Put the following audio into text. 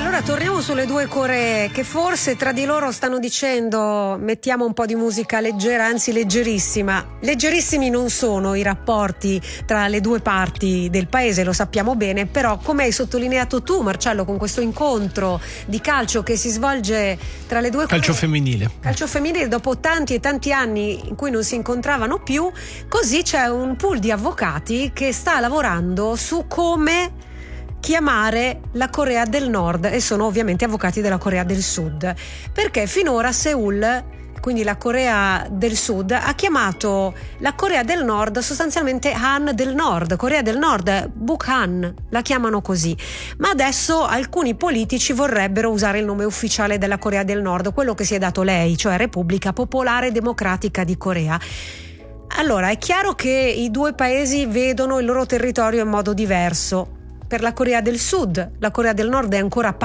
Allora torniamo sulle due Coree che forse tra di loro stanno dicendo mettiamo un po' di musica leggera, anzi leggerissima. Leggerissimi non sono i rapporti tra le due parti del paese, lo sappiamo bene, però come hai sottolineato tu, Marcello, con questo incontro di calcio che si svolge tra le due Coree, calcio femminile dopo tanti e tanti anni in cui non si incontravano più, così c'è un pool di avvocati che sta lavorando su come chiamare la Corea del Nord, e sono ovviamente avvocati della Corea del Sud, perché finora Seoul, quindi la Corea del Sud, ha chiamato la Corea del Nord sostanzialmente Han del Nord, Corea del Nord, Bukhan, la chiamano così. Ma adesso alcuni politici vorrebbero usare il nome ufficiale della Corea del Nord, quello che si è dato lei, cioè Repubblica Popolare Democratica di Corea. Allora, è chiaro che i due paesi vedono il loro territorio in modo diverso. Per la Corea del Sud, la Corea del Nord è ancora